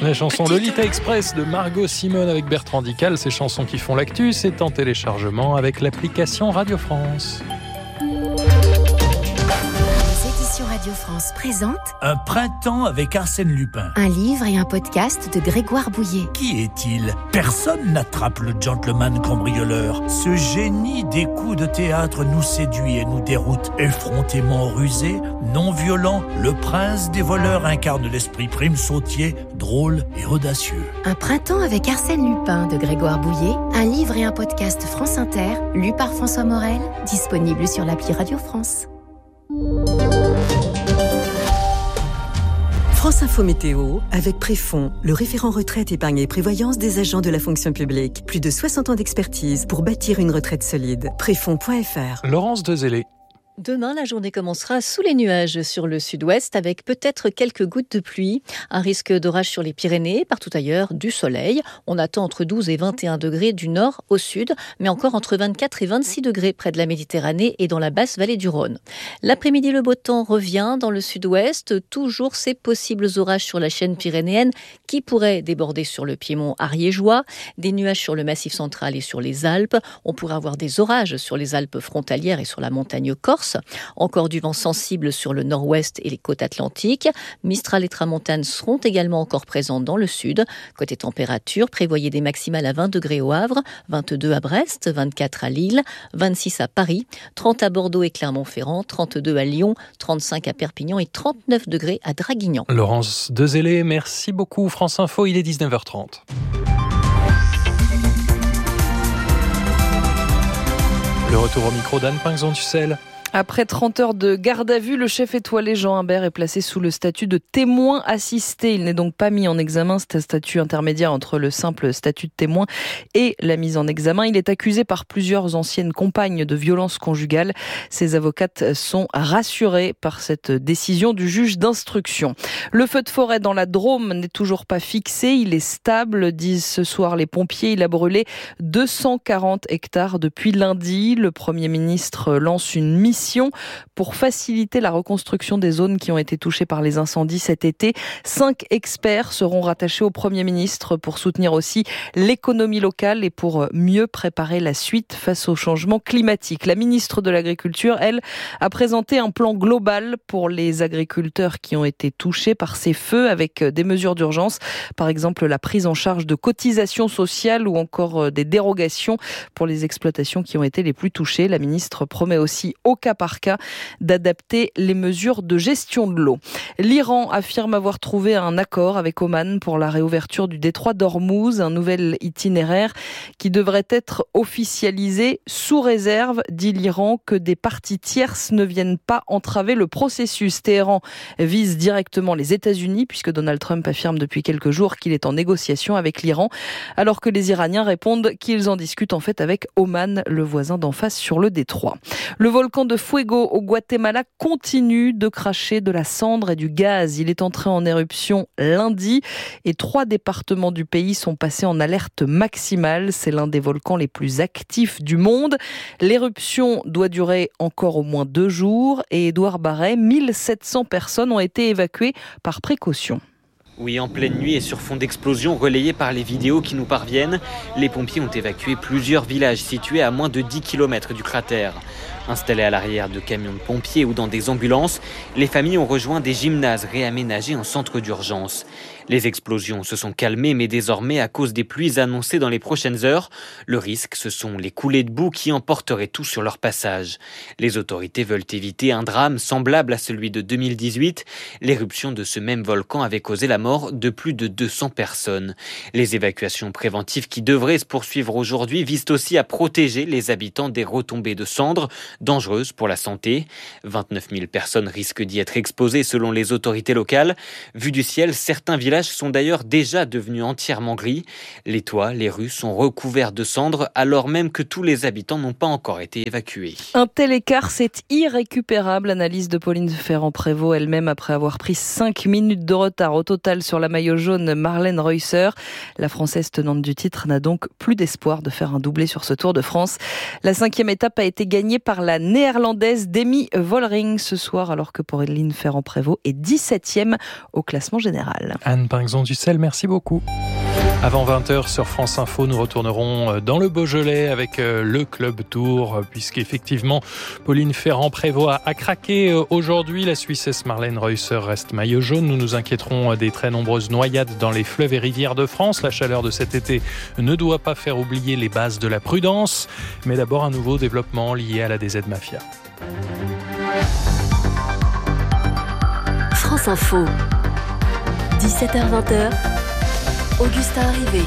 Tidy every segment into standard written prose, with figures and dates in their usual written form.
La chanson Lolita Express de Margot Simone avec Bertrand Dical, ces chansons qui font l'actu, c'est en téléchargement avec l'application Radio France. Radio France présente Un printemps avec Arsène Lupin. un livre et un podcast de Grégoire Bouillet. Qui est-il ? Personne n'attrape le gentleman cambrioleur. Ce génie des coups de théâtre nous séduit et nous déroute. Effrontément rusé, non violent, le prince des voleurs incarne l'esprit prime sautier, drôle et audacieux. Un printemps avec Arsène Lupin de Grégoire Bouillet, un livre et un podcast France Inter, lu par François Morel, disponible sur l'appli Radio France. France Info Météo, avec Préfond, le référent retraite, épargne et prévoyance des agents de la fonction publique. Plus de 60 ans d'expertise pour bâtir une retraite solide. Préfond.fr. Laurence Dezellé. Demain, la journée commencera sous les nuages sur le sud-ouest avec peut-être quelques gouttes de pluie. Un risque d'orage sur les Pyrénées, partout ailleurs, du soleil. On attend entre 12 et 21 degrés du nord au sud, mais encore entre 24 et 26 degrés près de la Méditerranée et dans la basse vallée du Rhône. L'après-midi, le beau temps revient dans le sud-ouest. Toujours ces possibles orages sur la chaîne pyrénéenne qui pourraient déborder sur le piémont ariégeois. Des nuages sur le massif central et sur les Alpes. On pourrait avoir des orages sur les Alpes frontalières et sur la montagne corse. Encore du vent sensible sur le nord-ouest et les côtes atlantiques. Mistral et tramontane seront également encore présents dans le sud. Côté température, prévoyez des maximales à 20 degrés au Havre, 22 à Brest, 24 à Lille, 26 à Paris, 30 à Bordeaux et Clermont-Ferrand, 32 à Lyon, 35 à Perpignan et 39 degrés à Draguignan. Laurence Dezellé, merci beaucoup. France Info, il est 19h30. Le retour au micro d'Anne Pinxon-Tussel. Après 30 heures de garde à vue, le chef étoilé Jean Imbert est placé sous le statut de témoin assisté. Il n'est donc pas mis en examen, c'est un statut intermédiaire entre le simple statut de témoin et la mise en examen. Il est accusé par plusieurs anciennes compagnes de violences conjugales. Ses avocates sont rassurées par cette décision du juge d'instruction. Le feu de forêt dans la Drôme n'est toujours pas fixé. Il est stable, disent ce soir les pompiers. Il a brûlé 240 hectares depuis lundi. Le Premier ministre lance une mission pour faciliter la reconstruction des zones qui ont été touchées par les incendies cet été. 5 experts seront rattachés au Premier ministre pour soutenir aussi l'économie locale et pour mieux préparer la suite face au changement climatique. La ministre de l'Agriculture, elle, a présenté un plan global pour les agriculteurs qui ont été touchés par ces feux avec des mesures d'urgence. Par exemple, la prise en charge de cotisations sociales ou encore des dérogations pour les exploitations qui ont été les plus touchées. La ministre promet aussi au cas par cas d'adapter les mesures de gestion de l'eau. L'Iran affirme avoir trouvé un accord avec Oman pour la réouverture du détroit d'Ormuz, un nouvel itinéraire qui devrait être officialisé sous réserve, dit l'Iran, que des parties tierces ne viennent pas entraver le processus. Téhéran vise directement les États-Unis puisque Donald Trump affirme depuis quelques jours qu'il est en négociation avec l'Iran, alors que les Iraniens répondent qu'ils en discutent en fait avec Oman, le voisin d'en face sur le détroit. Le volcan de Fuego au Guatemala continue de cracher de la cendre et du gaz. Il est entré en éruption lundi et 3 départements du pays sont passés en alerte maximale. C'est l'un des volcans les plus actifs du monde. L'éruption doit durer encore au moins 2 jours et Édouard Barret, 1700 personnes ont été évacuées par précaution. Oui, en pleine nuit et sur fond d'explosion relayée par les vidéos qui nous parviennent, les pompiers ont évacué plusieurs villages situés à moins de 10 km du cratère. Installés à l'arrière de camions de pompiers ou dans des ambulances, les familles ont rejoint des gymnases réaménagés en centre d'urgence. Les explosions se sont calmées, mais désormais, à cause des pluies annoncées dans les prochaines heures, le risque, ce sont les coulées de boue qui emporteraient tout sur leur passage. Les autorités veulent éviter un drame semblable à celui de 2018. L'éruption de ce même volcan avait causé la mort de plus de 200 personnes. Les évacuations préventives qui devraient se poursuivre aujourd'hui visent aussi à protéger les habitants des retombées de cendres, dangereuses pour la santé. 29 000 personnes risquent d'y être exposées selon les autorités locales. Vu du ciel, certains villages sont d'ailleurs déjà devenus entièrement gris. Les toits, les rues sont recouverts de cendres alors même que tous les habitants n'ont pas encore été évacués. Un tel écart, c'est irrécupérable. Analyse de Pauline Ferrand-Prévot elle-même après avoir pris 5 minutes de retard au total cheval sur la maillot jaune Marlène Reusser. La Française tenante du titre n'a donc plus d'espoir de faire un doublé sur ce Tour de France. La 5e étape a été gagnée par la Néerlandaise Demi Vollering ce soir, alors que Pauline Ferrand-Prévot est 17e au classement général. Anne Pinxon-Dussel, merci beaucoup. Avant 20h sur France Info, nous retournerons dans le Beaujolais avec le Club Tour, puisqu'effectivement, Pauline Ferrand-Prévot a craqué aujourd'hui. La Suissesse Marlène Reusser reste maillot jaune. Nous nous inquiéterons des très nombreuses noyades dans les fleuves et rivières de France. La chaleur de cet été ne doit pas faire oublier les bases de la prudence. Mais d'abord, un nouveau développement lié à la DZ Mafia. France Info, 17h-20h, Augustin Arrivé.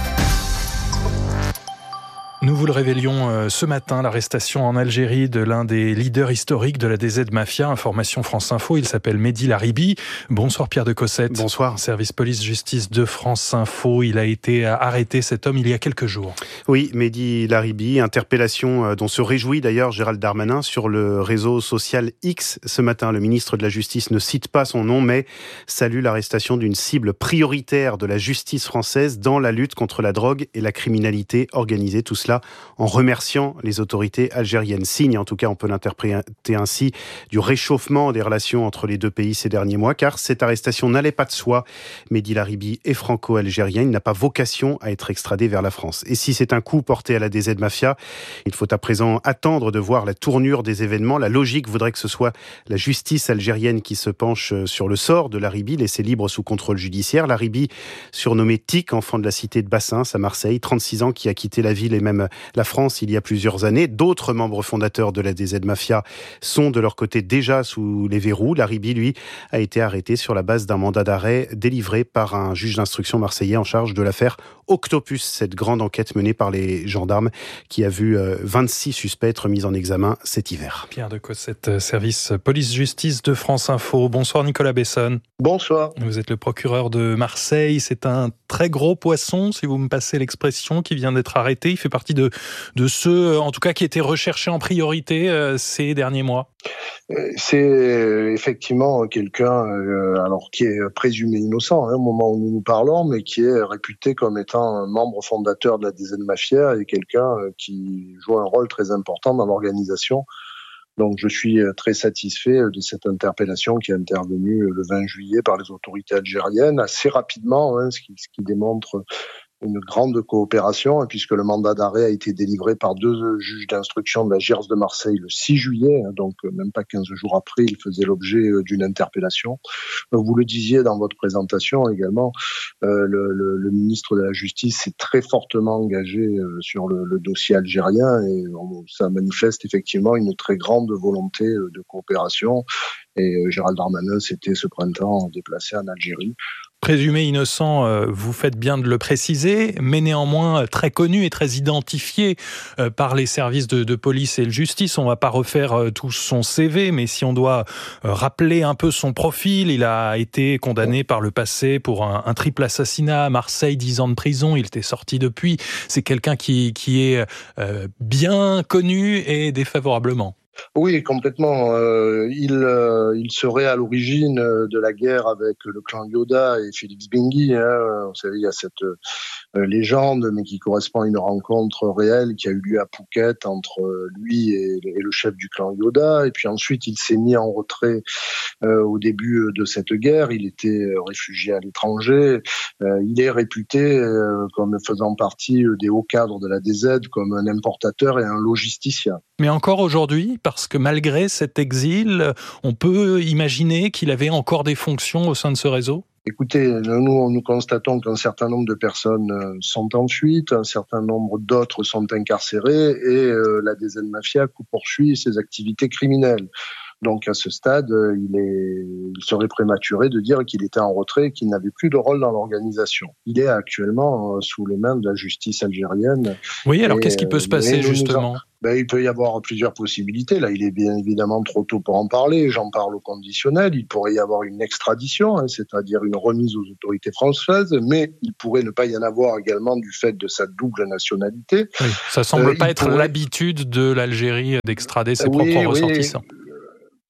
Nous vous le révélions ce matin, l'arrestation en Algérie de l'un des leaders historiques de la DZ Mafia. Information France Info, il s'appelle Mehdi Laribi. Bonsoir Pierre de Cossette. Bonsoir. Service police-justice de France Info. Il a été arrêté, cet homme, il y a quelques jours. Oui, Mehdi Laribi, interpellation dont se réjouit d'ailleurs Gérald Darmanin sur le réseau social X ce matin. Le ministre de la Justice ne cite pas son nom, mais salue l'arrestation d'une cible prioritaire de la justice française dans la lutte contre la drogue et la criminalité organisée. Tout cela en remerciant les autorités algériennes. Signe, en tout cas on peut l'interpréter ainsi, du réchauffement des relations entre les deux pays ces derniers mois, car cette arrestation n'allait pas de soi. Mehdi Laribi est franco-algérien, il n'a pas vocation à être extradé vers la France. Et si c'est un coup porté à la DZ Mafia, il faut à présent attendre de voir la tournure des événements. La logique voudrait que ce soit la justice algérienne qui se penche sur le sort de Laribi, laissé libre sous contrôle judiciaire. Laribi, surnommé Tic, enfant de la cité de Bassins à Marseille, 36 ans, qui a quitté la ville et même la France il y a plusieurs années. D'autres membres fondateurs de la DZ Mafia sont de leur côté déjà sous les verrous. Laribi, lui, a été arrêté sur la base d'un mandat d'arrêt délivré par un juge d'instruction marseillais en charge de l'affaire Octopus, cette grande enquête menée par les gendarmes qui a vu 26 suspects être mis en examen cet hiver. Pierre de Cossette, service police-justice de France Info. Bonsoir Nicolas Besson. Bonsoir. Vous êtes le procureur de Marseille. C'est un très gros poisson, si vous me passez l'expression, qui vient d'être arrêté. Il fait partie de ceux, en tout cas, qui étaient recherchés en priorité ces derniers mois. C'est effectivement quelqu'un alors qui est présumé innocent au moment où nous nous parlons, mais qui est réputé comme étant un membre fondateur de la DZ Mafia et quelqu'un qui joue un rôle très important dans l'organisation. Donc je suis très satisfait de cette interpellation qui est intervenue le 20 juillet par les autorités algériennes, assez rapidement, ce qui démontre une grande coopération, puisque le mandat d'arrêt a été délivré par 2 juges d'instruction de la JIRS de Marseille le 6 juillet, donc même pas 15 jours après, il faisait l'objet d'une interpellation. Vous le disiez dans votre présentation également, le ministre de la Justice s'est très fortement engagé sur le dossier algérien et ça manifeste effectivement une très grande volonté de coopération. Et Gérald Darmanin s'était ce printemps déplacé en Algérie. Présumé innocent, vous faites bien de le préciser, mais néanmoins très connu et très identifié par les services de police et de justice. On ne va pas refaire tout son CV, mais si on doit rappeler un peu son profil, il a été condamné par le passé pour un triple assassinat à Marseille, 10 ans de prison, il était sorti depuis. C'est quelqu'un qui est bien connu et défavorablement. Oui, complètement. Il serait à l'origine de la guerre avec le clan Yoda et Félix Bengui. Vous savez, il y a cette légende, mais qui correspond à une rencontre réelle qui a eu lieu à Phuket entre lui et le chef du clan Yoda. Et puis ensuite, il s'est mis en retrait au début de cette guerre. Il était réfugié à l'étranger. Il est réputé comme faisant partie des hauts cadres de la DZ, comme un importateur et un logisticien. Mais encore aujourd'hui, parce que malgré cet exil, on peut imaginer qu'il avait encore des fonctions au sein de ce réseau ? Écoutez, nous constatons qu'un certain nombre de personnes sont en fuite, un certain nombre d'autres sont incarcérées et la DZ Mafia poursuit ses activités criminelles. Donc à ce stade, il serait prématuré de dire qu'il était en retrait et qu'il n'avait plus de rôle dans l'organisation. Il est actuellement sous les mains de la justice algérienne. Oui, alors qu'est-ce qui peut se passer justement ? Il peut y avoir plusieurs possibilités. Là, il est bien évidemment trop tôt pour en parler. J'en parle au conditionnel. Il pourrait y avoir une extradition, c'est-à-dire une remise aux autorités françaises, mais il pourrait ne pas y en avoir également du fait de sa double nationalité. Oui, ça semble pas être l'habitude de l'Algérie d'extrader ses propres ressortissants.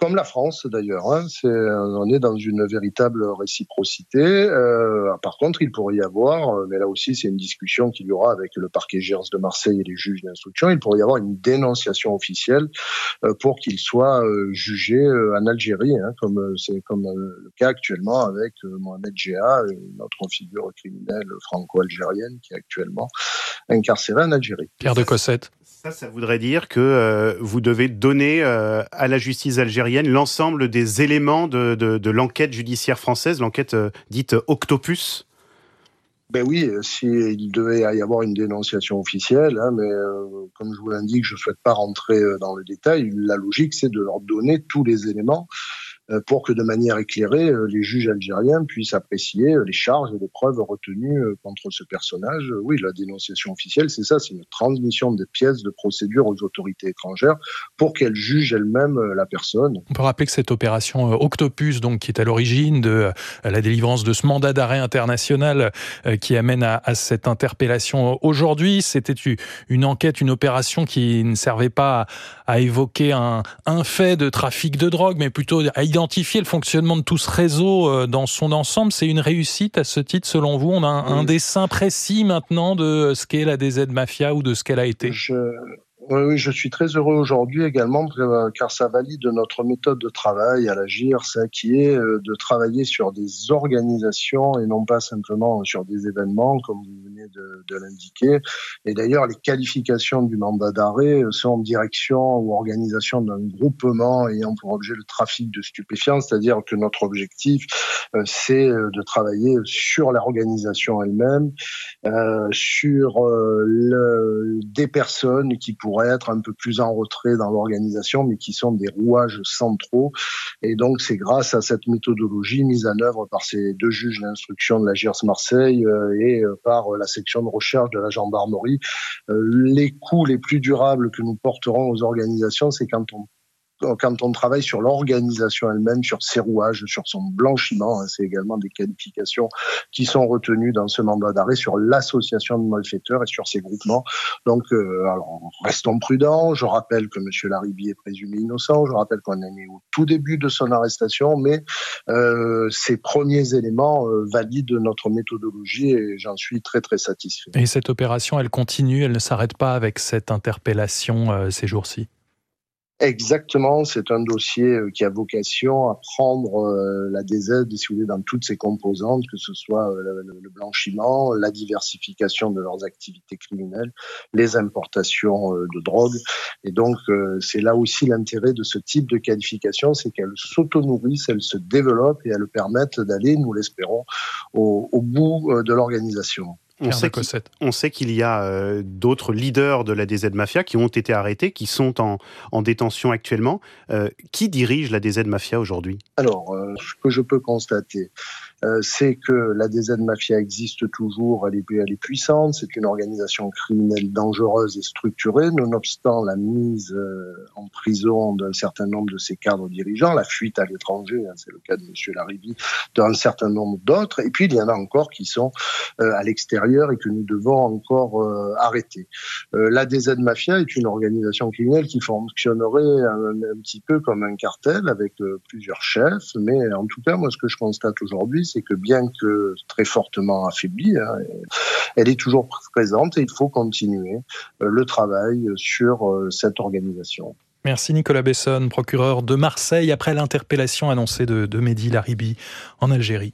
Comme la France d'ailleurs, on est dans une véritable réciprocité. Par contre, il pourrait y avoir, mais là aussi c'est une discussion qu'il y aura avec le parquet Gers de Marseille et les juges d'instruction, il pourrait y avoir une dénonciation officielle pour qu'il soit jugé en Algérie, comme c'est le cas actuellement avec Mohamed Jeha, une autre figure criminelle franco-algérienne qui est actuellement incarcérée en Algérie. Pierre de Cossette. Ça voudrait dire que vous devez donner à la justice algérienne l'ensemble des éléments de l'enquête judiciaire française, l'enquête dite Octopus. Ben oui, s'il devait y avoir une dénonciation officielle, mais comme je vous l'indique, je ne souhaite pas rentrer dans le détail. La logique, c'est de leur donner tous les éléments pour que de manière éclairée, les juges algériens puissent apprécier les charges et les preuves retenues contre ce personnage. Oui, la dénonciation officielle, c'est ça, c'est une transmission des pièces de procédure aux autorités étrangères pour qu'elles jugent elles-mêmes la personne. On peut rappeler que cette opération Octopus, donc, qui est à l'origine de la délivrance de ce mandat d'arrêt international qui amène à cette interpellation aujourd'hui, c'était une enquête, une opération qui ne servait pas à évoquer un fait de trafic de drogue, mais plutôt à identifier le fonctionnement de tout ce réseau dans son ensemble. C'est une réussite à ce titre, selon vous? On a un dessin précis maintenant de ce qu'est la DZ Mafia ou de ce qu'elle a été? Oui, je suis très heureux aujourd'hui également car ça valide notre méthode de travail à la GIRS, qui est de travailler sur des organisations et non pas simplement sur des événements comme vous venez de l'indiquer. Et d'ailleurs, les qualifications du mandat d'arrêt sont en direction ou organisation d'un groupement ayant pour objet le trafic de stupéfiants, c'est-à-dire que notre objectif, c'est de travailler sur l'organisation elle-même, sur des personnes qui pourraient être un peu plus en retrait dans l'organisation, mais qui sont des rouages centraux. Et donc, c'est grâce à cette méthodologie mise en œuvre par ces deux juges d'instruction de la GIRS Marseille et par la section de recherche de la gendarmerie. Les coûts les plus durables que nous porterons aux organisations, c'est quand on travaille sur l'organisation elle-même, sur ses rouages, sur son blanchiment. C'est également des qualifications qui sont retenues dans ce mandat d'arrêt sur l'association de malfaiteurs et sur ses groupements. Donc, alors, restons prudents. Je rappelle que M. Laribi est présumé innocent. Je rappelle qu'on est au tout début de son arrestation, mais ces premiers éléments valident notre méthodologie et j'en suis très, très satisfait. Et cette opération, elle continue, elle ne s'arrête pas avec cette interpellation ces jours-ci? Exactement, c'est un dossier qui a vocation à prendre la DZ, si vous voulez, dans toutes ses composantes, que ce soit le blanchiment, la diversification de leurs activités criminelles, les importations de drogue. Et donc, c'est là aussi l'intérêt de ce type de qualification, c'est qu'elles s'auto-nourrissent, elles se développent et elles permettent d'aller, nous l'espérons, au bout de l'organisation. On sait qu'il y a d'autres leaders de la DZ Mafia qui ont été arrêtés, qui sont en détention actuellement. Qui dirige la DZ Mafia aujourd'hui? Alors, ce que je peux constater, c'est que la DZ Mafia existe toujours, elle est puissante, c'est une organisation criminelle dangereuse et structurée, nonobstant la mise en prison d'un certain nombre de ses cadres dirigeants, la fuite à l'étranger, c'est le cas de M. Laribi, d'un certain nombre d'autres, et puis il y en a encore qui sont à l'extérieur et que nous devons encore arrêter. La DZ Mafia est une organisation criminelle qui fonctionnerait un petit peu comme un cartel avec plusieurs chefs, mais en tout cas, moi, ce que je constate aujourd'hui, c'est que bien que très fortement affaiblie, elle est toujours présente et il faut continuer le travail sur cette organisation. Merci Nicolas Besson, procureur de Marseille, après l'interpellation annoncée de Mehdi Laribi en Algérie.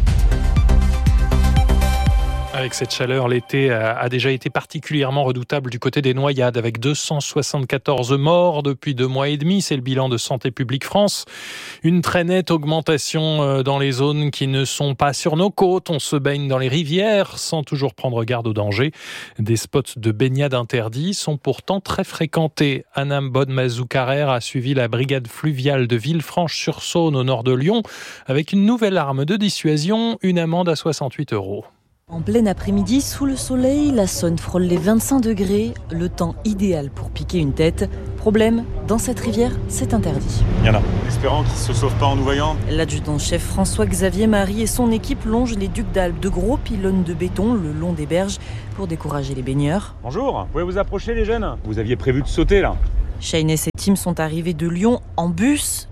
Avec cette chaleur, l'été a déjà été particulièrement redoutable du côté des noyades, avec 274 morts depuis 2 mois et demi. C'est le bilan de Santé publique France. Une très nette augmentation dans les zones qui ne sont pas sur nos côtes. On se baigne dans les rivières sans toujours prendre garde au danger. Des spots de baignade interdits sont pourtant très fréquentés. Anam Bodmazoukarer a suivi la brigade fluviale de Villefranche-sur-Saône au nord de Lyon avec une nouvelle arme de dissuasion, une amende à 68 €. En plein après-midi, sous le soleil, la Saône frôle les 25 degrés, le temps idéal pour piquer une tête. Problème, dans cette rivière, c'est interdit. Il y en a. Espérant qu'ils ne se sauvent pas en nous voyant. L'adjudant-chef François-Xavier Marie et son équipe longent les ducs d'Albe, de gros pylônes de béton le long des berges pour décourager les baigneurs. Bonjour, vous pouvez vous approcher les jeunes? Vous aviez prévu de sauter là? Shayness et Tim sont arrivés de Lyon en bus.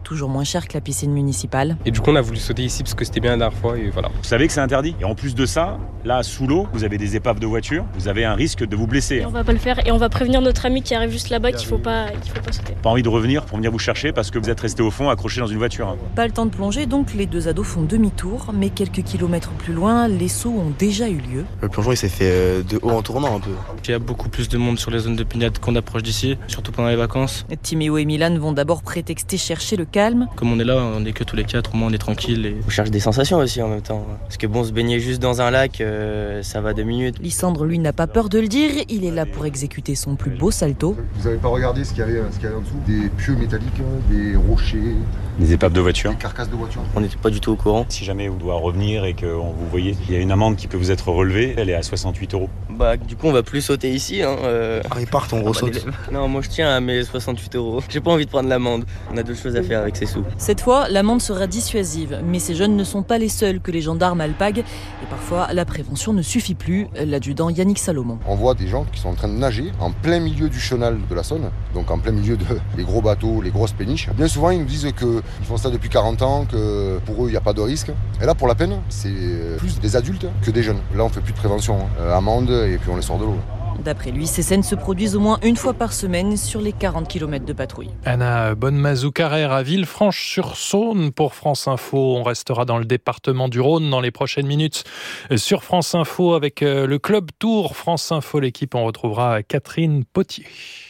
toujours moins cher que la piscine municipale. Et du coup, on a voulu sauter ici parce que c'était bien la dernière fois et voilà. Vous savez que c'est interdit. Et en plus de ça, là, sous l'eau, vous avez des épaves de voiture, vous avez un risque de vous blesser. Et on va pas le faire et on va prévenir notre ami qui arrive juste là-bas qu'il faut pas sauter. Pas envie de revenir pour venir vous chercher parce que vous êtes resté au fond accroché dans une voiture. Pas le temps de plonger, donc les deux ados font demi-tour, mais quelques kilomètres plus loin, les sauts ont déjà eu lieu. Le plongeon il s'est fait de haut en tournant un peu. Il y a beaucoup plus de monde sur les zones de baignade qu'on approche d'ici, surtout pendant les vacances. Timéo et Milan vont d'abord prétexter chercher le calme. Comme on est là, on est que tous les quatre, au moins on est tranquille. Et... On cherche des sensations aussi en même temps. Parce que bon, se baigner juste dans un lac, ça va 2 minutes. Lysandre, lui, n'a pas peur de le dire, il est là pour exécuter son plus beau salto. Vous avez pas regardé ce qu'il y avait en dessous? Des pieux métalliques, des rochers, des épaves de voiture, des carcasses de voiture. On n'était pas du tout au courant. Si jamais vous doit revenir et que vous voyez, il y a une amende qui peut vous être relevée, elle est à 68 €. Bah du coup on va plus sauter ici. Répare ton gros saute. Non, moi je tiens à mes 68 €. J'ai pas envie de prendre l'amende. On a d'autres choses à faire avec ces sous. Cette fois, l'amende sera dissuasive, mais ces jeunes ne sont pas les seuls que les gendarmes alpaguent. Et parfois, la prévention ne suffit plus. L'adjudant Yannick Salomon. On voit des gens qui sont en train de nager en plein milieu du chenal de la Saône, donc en plein milieu des gros bateaux, les grosses péniches. Bien souvent, ils nous disent qu'ils font ça depuis 40 ans, que pour eux, il n'y a pas de risque. Et là, pour la peine, c'est plus des adultes que des jeunes. Là, on fait plus de prévention. Amende, et puis on les sort de l'eau. D'après lui, ces scènes se produisent au moins une fois par semaine sur les 40 km de patrouille. Anna Bonnemazou-Carrère à Villefranche-sur-Saône pour France Info. On restera dans le département du Rhône dans les prochaines minutes sur France Info avec le Club Tour France Info. L'équipe, on retrouvera Catherine Potier.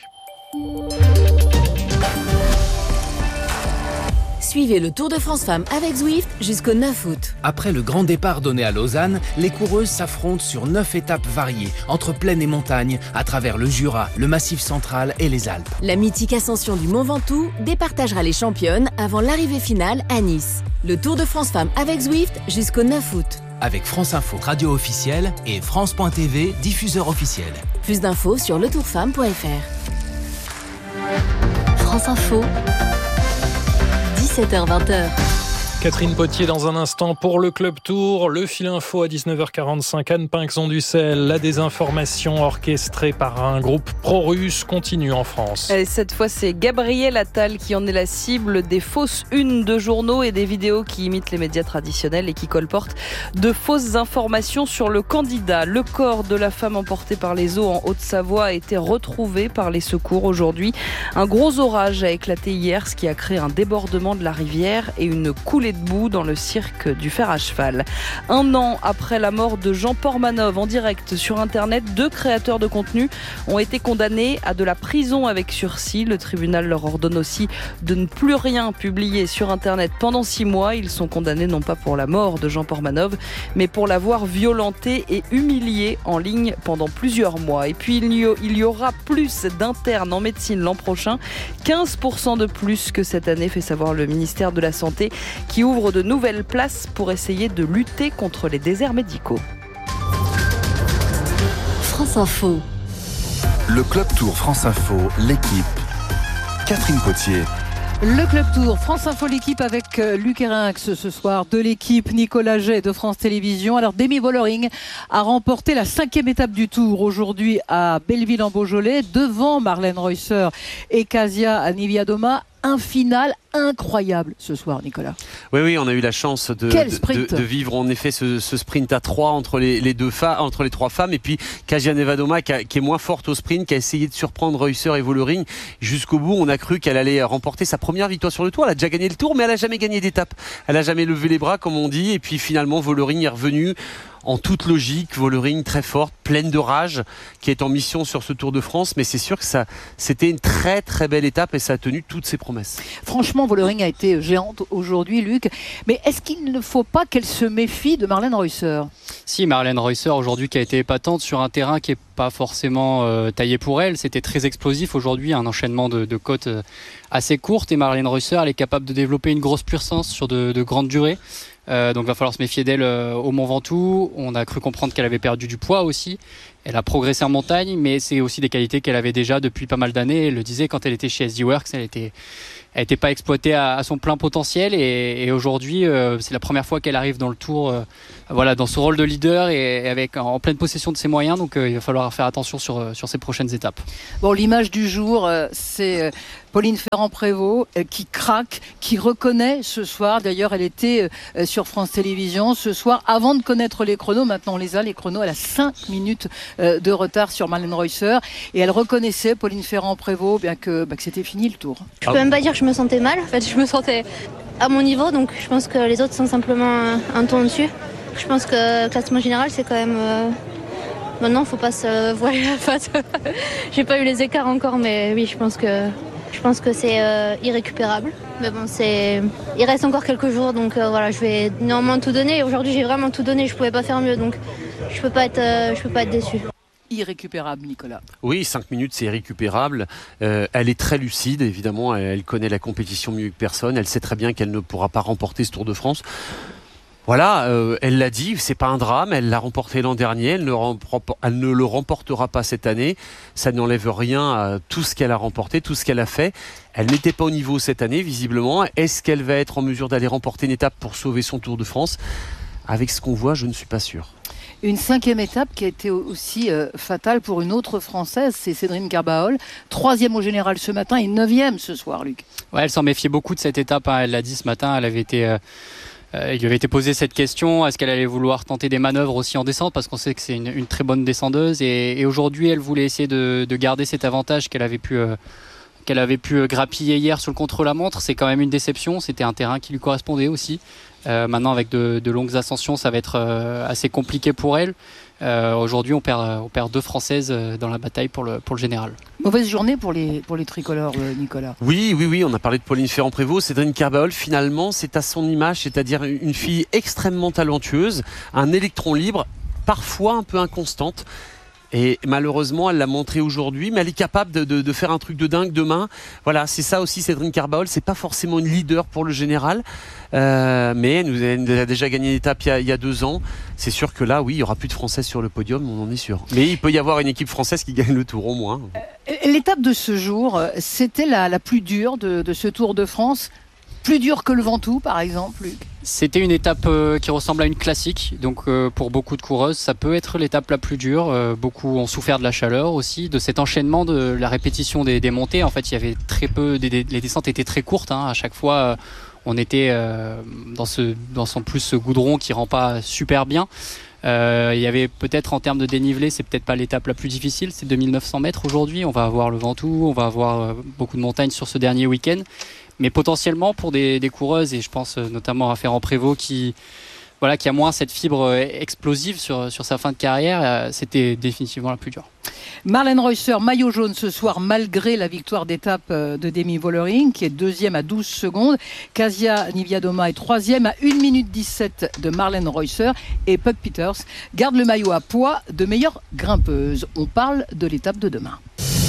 Suivez le Tour de France Femmes avec Zwift jusqu'au 9 août. Après le grand départ donné à Lausanne, les coureuses s'affrontent sur 9 étapes variées, entre plaine et montagne, à travers le Jura, le Massif central et les Alpes. La mythique ascension du Mont Ventoux départagera les championnes avant l'arrivée finale à Nice. Le Tour de France Femmes avec Zwift jusqu'au 9 août. Avec France Info, radio officielle, et France.tv, diffuseur officiel. Plus d'infos sur letourfemme.fr. France Info. 17h-20h. Catherine Potier dans un instant pour le Club Tour, le fil info à 19h45, Anne Pinxon-Ducel, la désinformation orchestrée par un groupe pro-russe continue en France. Et cette fois, c'est Gabriel Attal qui en est la cible des fausses unes de journaux et des vidéos qui imitent les médias traditionnels et qui colportent de fausses informations sur le candidat. Le corps de la femme emportée par les eaux en Haute-Savoie a été retrouvé par les secours aujourd'hui. Un gros orage a éclaté hier, ce qui a créé un débordement de la rivière et une coulée de boue dans le cirque du fer à cheval. 1 an après la mort de Jean Portmanov en direct sur Internet, 2 créateurs de contenu ont été condamnés à de la prison avec sursis. Le tribunal leur ordonne aussi de ne plus rien publier sur Internet pendant 6 mois. Ils sont condamnés non pas pour la mort de Jean Portmanov, mais pour l'avoir violenté et humilié en ligne pendant plusieurs mois. Et puis il y aura plus d'internes en médecine l'an prochain, 15% de plus que cette année, fait savoir le ministère de la Santé, qui ouvre de nouvelles places pour essayer de lutter contre les déserts médicaux. France Info. Le Club Tour France Info, l'équipe. Catherine Potier. Le Club Tour, France Info, l'équipe avec Luc Erinx ce soir, de l'équipe Nicolas Jay de France Télévisions. Alors Demi Vollering a remporté la 5e étape du Tour aujourd'hui à Belleville-en-Beaujolais devant Marlène Reusser et Kasia Niewiadoma. Un final incroyable ce soir, Nicolas. Oui, on a eu la chance de vivre en effet ce sprint à 3 entre les 3 femmes, et puis Kasia Niewiadoma qui est moins forte au sprint, qui a essayé de surprendre Reusser et Vollering jusqu'au bout. On a cru qu'elle allait remporter sa première victoire sur le Tour. Elle a déjà gagné le Tour, mais elle n'a jamais gagné d'étape. Elle n'a jamais levé les bras, comme on dit, et puis finalement Vollering est revenue en toute logique. Vollering très forte, pleine de rage, qui est en mission sur ce Tour de France, mais c'est sûr que c'était une très très belle étape et ça a tenu toutes ses promesses. Franchement, Vollering a été géante aujourd'hui, Luc, mais est-ce qu'il ne faut pas qu'elle se méfie de Marlène Reusser ? Si, Marlène Reusser aujourd'hui qui a été épatante sur un terrain qui n'est pas forcément taillé pour elle, c'était très explosif aujourd'hui, un enchaînement de côtes assez courtes, et Marlène Reusser elle est capable de développer une grosse puissance sur de grandes durées. Donc il va falloir se méfier d'elle au Mont Ventoux. On a cru comprendre qu'elle avait perdu du poids aussi. Elle a progressé en montagne, mais c'est aussi des qualités qu'elle avait déjà depuis pas mal d'années. Elle le disait quand elle était chez SD Works, elle était pas exploitée à son plein potentiel, et aujourd'hui c'est la première fois qu'elle arrive dans le Tour dans ce rôle de leader et en pleine possession de ses moyens. Donc il va falloir faire attention sur ces prochaines étapes. Bon, l'image du jour, c'est Pauline Ferrand-Prévot qui craque, qui reconnaît ce soir. D'ailleurs, elle était sur France Télévisions ce soir avant de connaître les chronos. Maintenant, on les a, les chronos. Elle a 5 minutes de retard sur Marlène Reusser. Et elle reconnaissait, Pauline Ferrand-Prévot, bien que c'était fini le tour. Je peux même pas dire que je me sentais mal. En fait, je me sentais à mon niveau. Donc, je pense que les autres sont simplement un ton au-dessus. Je pense que le classement général, c'est quand même... Maintenant, faut pas se voiler la face. J'ai pas eu les écarts encore, mais oui, je pense que c'est irrécupérable. Mais bon, il reste encore quelques jours, donc voilà, je vais néanmoins tout donner. Aujourd'hui, j'ai vraiment tout donné, je pouvais pas faire mieux, donc je peux pas être déçue. Irrécupérable, Nicolas. Oui, 5 minutes, c'est irrécupérable. Elle est très lucide, évidemment. Elle connaît la compétition mieux que personne. Elle sait très bien qu'elle ne pourra pas remporter ce Tour de France. Voilà, elle l'a dit, c'est pas un drame, elle l'a remporté l'an dernier, elle ne le remportera pas cette année, ça n'enlève rien à tout ce qu'elle a remporté, tout ce qu'elle a fait. Elle n'était pas au niveau cette année, visiblement. Est-ce qu'elle va être en mesure d'aller remporter une étape pour sauver son Tour de France ? Avec ce qu'on voit, je ne suis pas sûr. Une 5e étape qui a été aussi fatale pour une autre Française, c'est Cédrine Carbaol, 3e au général ce matin et 9e ce soir, Luc. Ouais, elle s'en méfiait beaucoup de cette étape, hein. Elle l'a dit ce matin, elle avait été... il lui avait été posé cette question, est-ce qu'elle allait vouloir tenter des manœuvres aussi en descente, parce qu'on sait que c'est une très bonne descendeuse, et aujourd'hui elle voulait essayer de garder cet avantage qu'elle avait pu grappiller hier sur le contre-la-montre. C'est quand même une déception, c'était un terrain qui lui correspondait aussi. Maintenant avec de longues ascensions, ça va être assez compliqué pour elle. Aujourd'hui on perd 2 Françaises dans la bataille pour le général. Mauvaise journée pour les tricolores, Nicolas. Oui, on a parlé de Pauline Ferrand-Prévot. Cédrine Carbaol, finalement, c'est à son image, c'est-à-dire une fille extrêmement talentueuse, un électron libre, parfois un peu inconstante. Et malheureusement, elle l'a montré aujourd'hui, mais elle est capable de faire un truc de dingue demain. Voilà, c'est ça aussi, Cédrine Carbaol. C'est pas forcément une leader pour le général, mais elle a déjà gagné une étape il y a 2 ans. C'est sûr que là, oui, il y aura plus de Françaises sur le podium, on en est sûr. Mais il peut y avoir une équipe française qui gagne le Tour au moins. L'étape de ce jour, c'était la plus dure de ce Tour de France. Plus dur que le Ventoux, par exemple, Luc. C'était une étape qui ressemble à une classique, donc pour beaucoup de coureuses, ça peut être l'étape la plus dure. Beaucoup ont souffert de la chaleur aussi, de cet enchaînement, de la répétition des montées. En fait, il y avait très peu, les descentes étaient très courtes, hein. À chaque fois, on était dans ce goudron qui rend pas super bien. Il y avait peut-être en termes de dénivelé, c'est peut-être pas l'étape la plus difficile, c'est 2900 mètres aujourd'hui. On va avoir le Ventoux, on va avoir beaucoup de montagnes sur ce dernier week-end. Mais potentiellement pour des coureuses, et je pense notamment à Ferrand-Prévot qui a moins cette fibre explosive sur sa fin de carrière, c'était définitivement la plus dure. Marlène Reusser, maillot jaune ce soir malgré la victoire d'étape de Demi Vollering qui est 2e à 12 secondes. Kasia Niewiadoma est 3e à 1 minute 17 de Marlène Reusser et Puck Peters garde le maillot à poids de meilleure grimpeuse. On parle de l'étape de demain.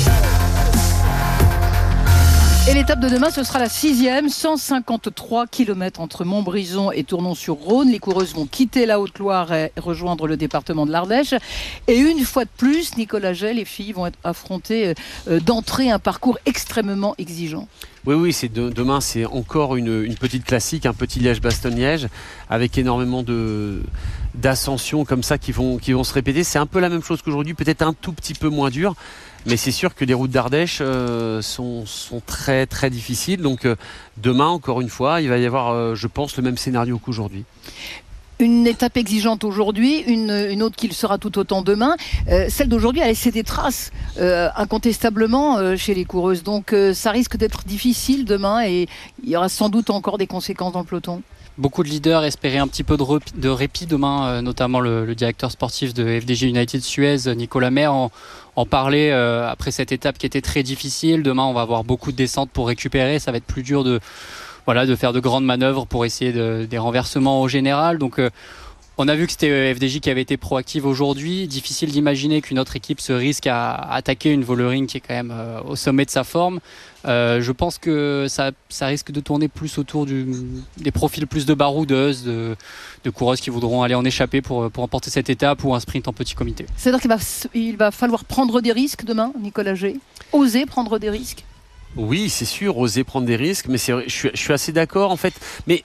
Et l'étape de demain, ce sera la 6e, 153 km entre Montbrison et Tournon-sur-Rhône. Les coureuses vont quitter la Haute-Loire et rejoindre le département de l'Ardèche. Et une fois de plus, Nicolas Gey, les filles vont être affrontées d'entrée un parcours extrêmement exigeant. Oui, demain c'est encore une petite classique, un petit Liège-Bastogne-Liège avec énormément d'ascensions comme ça qui vont se répéter. C'est un peu la même chose qu'aujourd'hui, peut-être un tout petit peu moins dur. Mais c'est sûr que les routes d'Ardèche sont très très difficiles. Donc demain, encore une fois, il va y avoir, je pense, le même scénario qu'aujourd'hui. Une étape exigeante aujourd'hui, une autre qui le sera tout autant demain. Celle d'aujourd'hui a laissé des traces incontestablement chez les coureuses. Donc ça risque d'être difficile demain et il y aura sans doute encore des conséquences dans le peloton. Beaucoup de leaders espéraient un petit peu de répit demain, notamment le directeur sportif de FDJ United Suez, Nicolas Maire, en parlait après cette étape qui était très difficile. Demain, on va avoir beaucoup de descentes pour récupérer. Ça va être plus dur de faire de grandes manœuvres pour essayer des renversements au général. Donc, on a vu que c'était FDJ qui avait été proactive aujourd'hui. Difficile d'imaginer qu'une autre équipe se risque à attaquer une Vollering qui est quand même au sommet de sa forme. Je pense que ça risque de tourner plus autour des profils plus de baroudeuses, de coureuses qui voudront aller en échapper pour remporter cette étape ou un sprint en petit comité. C'est-à-dire qu'il va falloir prendre des risques demain, Nicolas Gey, oser prendre des risques. Oui, c'est sûr, oser prendre des risques, mais je suis assez d'accord en fait. Mais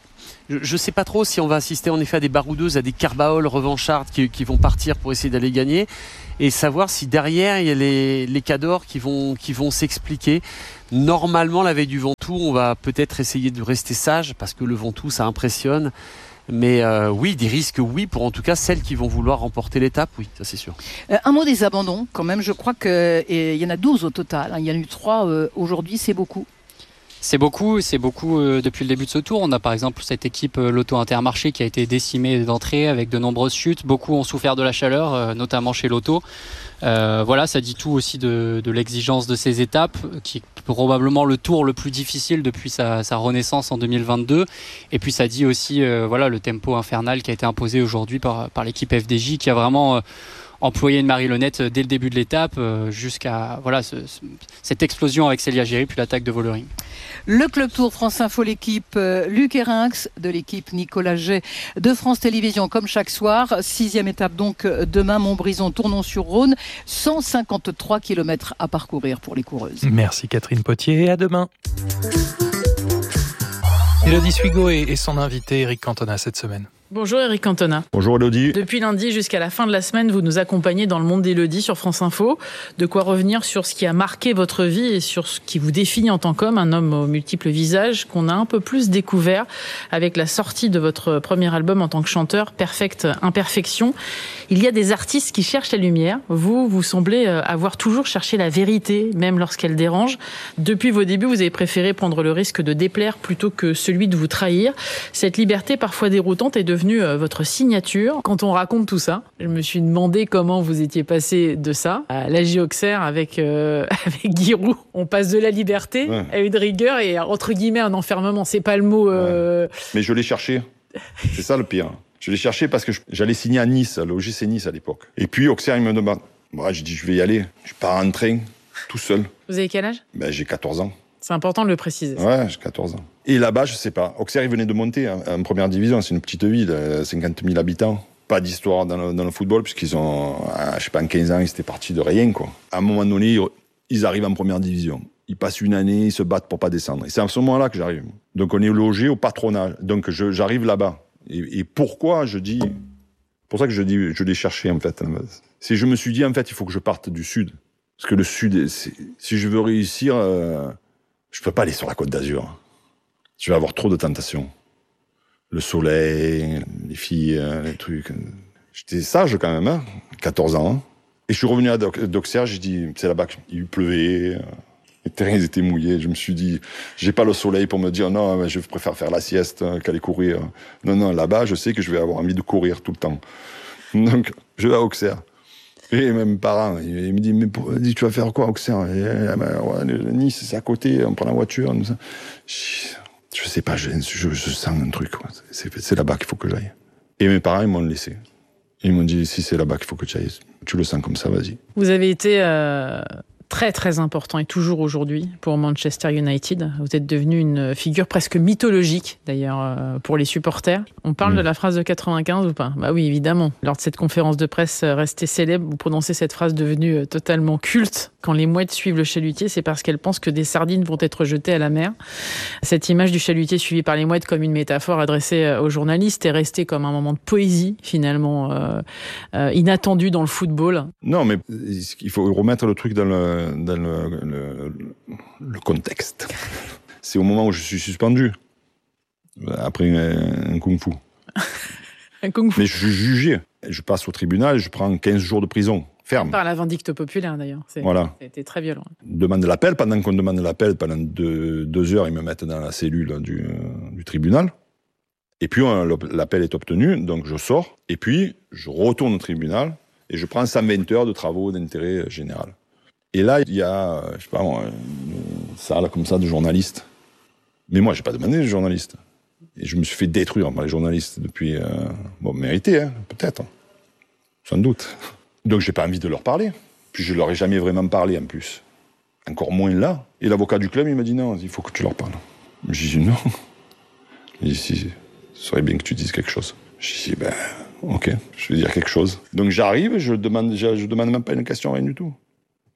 Je ne sais pas trop si on va assister en effet à des baroudeuses, à des carbaoles revanchardes qui vont partir pour essayer d'aller gagner, et savoir si derrière il y a les cadors qui vont s'expliquer. Normalement, la veille du Ventoux, on va peut-être essayer de rester sage parce que le Ventoux, ça impressionne. Mais oui, des risques, oui, pour en tout cas celles qui vont vouloir remporter l'étape, oui, ça c'est sûr. Un mot des abandons, quand même, je crois qu'il y en a 12 au total. Il y en a eu 3 aujourd'hui, c'est beaucoup. C'est beaucoup depuis le début de ce tour. On a par exemple cette équipe Lotto Intermarché qui a été décimée d'entrée avec de nombreuses chutes. Beaucoup ont souffert de la chaleur, notamment chez Lotto. Voilà, ça dit tout aussi de l'exigence de ces étapes, qui est probablement le tour le plus difficile depuis sa renaissance en 2022. Et puis ça dit aussi le tempo infernal qui a été imposé aujourd'hui par l'équipe FDJ, qui a vraiment employé une marionnette dès le début de l'étape jusqu'à cette explosion avec Célia Géry puis l'attaque de Vollering. Le Club Tour France Info, l'équipe Luc Herinx, de l'équipe Nicolas Jay de France Télévisions, comme chaque soir. 6e étape donc demain, Montbrison, Tournon-sur-Rhône. 153 km à parcourir pour les coureuses. Merci Catherine Potier et à demain. Élodie Suigo et son invité Eric Cantona cette semaine. Bonjour Eric Cantona. Bonjour Élodie. Depuis lundi jusqu'à la fin de la semaine, vous nous accompagnez dans le monde d'Élodie sur France Info. De quoi revenir sur ce qui a marqué votre vie et sur ce qui vous définit en tant qu'homme, un homme aux multiples visages qu'on a un peu plus découvert avec la sortie de votre premier album en tant que chanteur, Perfect Imperfection. Il y a des artistes qui cherchent la lumière. Vous semblez avoir toujours cherché la vérité, même lorsqu'elle dérange. Depuis vos débuts, vous avez préféré prendre le risque de déplaire plutôt que celui de vous trahir. Cette liberté parfois déroutante est devenue votre signature. Quand on raconte tout ça, je me suis demandé comment vous étiez passé de ça à l'AG Auxerre avec Giroud. On passe de la liberté à une rigueur et entre guillemets un enfermement. C'est pas le mot. Mais je l'ai cherché. C'est ça le pire. Je l'ai cherché parce que j'allais signer à Nice, à l'OGC Nice à l'époque. Et puis Auxerre, il me demande. Moi, je dis je vais y aller. Je pars en train, tout seul. Vous avez quel âge ? J'ai 14 ans. C'est important de le préciser. Ouais, j'ai 14 ans. Et là-bas, je sais pas. Auxerre, il venait de monter en première division. C'est une petite ville, 50 000 habitants. Pas d'histoire dans le football, puisqu'ils ont, je sais pas, en 15 ans, ils étaient partis de rien, quoi. À un moment donné, ils arrivent en première division. Ils passent une année, ils se battent pour pas descendre. Et c'est à ce moment-là que j'arrive. Donc, on est logé au patronat. Donc, j'arrive là-bas. Et pourquoi je dis... pour ça que je dis, je l'ai cherché, en fait. C'est je me suis dit, en fait, il faut que je parte du Sud. Parce que le Sud, si je veux réussir... je peux pas aller sur la Côte d'Azur. Je vais avoir trop de tentations. Le soleil, les filles, les trucs. J'étais sage quand même, 14 ans. Et je suis revenu à d'Auxerre, j'ai dit, c'est là-bas qu'il pleuvait, les terrains étaient mouillés. Je me suis dit, j'ai pas le soleil pour me dire, non, je préfère faire la sieste qu'aller courir. Non, là-bas, je sais que je vais avoir envie de courir tout le temps. Donc, je vais à Auxerre. Et mes parents, ils me disent, tu vas faire quoi, Auxerre? Nice, c'est à côté, on prend la voiture. Je sais pas, je sens un truc. C'est là-bas qu'il faut que j'aille. Et mes parents, ils m'ont laissé. Ils m'ont dit, si c'est là-bas qu'il faut que tu ailles, tu le sens comme ça, vas-y. Vous avez été très très important et toujours aujourd'hui pour Manchester United. Vous êtes devenu une figure presque mythologique d'ailleurs pour les supporters. On parle de la phrase de 95 ou pas ? Bah oui, évidemment. Lors de cette conférence de presse restée célèbre, vous prononcez cette phrase devenue totalement culte. Quand les mouettes suivent le chalutier, c'est parce qu'elles pensent que des sardines vont être jetées à la mer. Cette image du chalutier suivi par les mouettes comme une métaphore adressée aux journalistes est restée comme un moment de poésie finalement inattendu dans le football. Non, mais il faut remettre le truc dans le contexte. C'est au moment où je suis suspendu après un kung-fu. Un kung-fu. Mais je suis jugé. Je passe au tribunal et je prends 15 jours de prison. Ferme. Par la vindicte populaire d'ailleurs. Voilà. C'était très violent. On demande l'appel. Pendant qu'on demande l'appel, pendant 2 heures, ils me mettent dans la cellule du tribunal. Et puis l'appel est obtenu, donc je sors. Et puis je retourne au tribunal et je prends 120 heures de travaux d'intérêt général. Et là, il y a, je sais pas, une salle comme ça de journalistes. Mais moi, j'ai pas demandé de journalistes. Et je me suis fait détruire par les journalistes depuis... mérité, hein, peut-être. Sans doute. Donc, j'ai pas envie de leur parler. Puis, je leur ai jamais vraiment parlé, en plus. Encore moins là. Et l'avocat du club, il m'a dit, non, il faut que tu leur parles. J'ai dit, non. Il dit, si, ce serait bien que tu dises quelque chose. J'ai dit, ok, je vais dire quelque chose. Donc, j'arrive, je demande même pas une question, rien du tout.